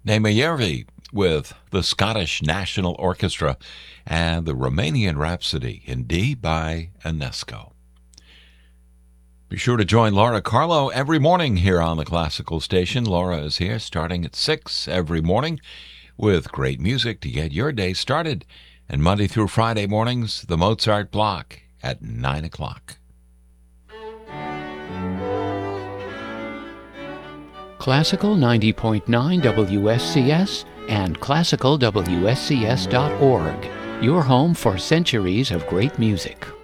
Neymayervi with the Scottish National Orchestra and the Romanian Rhapsody in D by Enesco. Be sure to join Laura Carlo every morning here on the Classical Station. Laura is here starting at 6 every morning with great music to get your day started. And Monday through Friday mornings, the Mozart Block at 9 o'clock. Classical 90.9 WSCS and classicalwscs.org, your home for centuries of great music.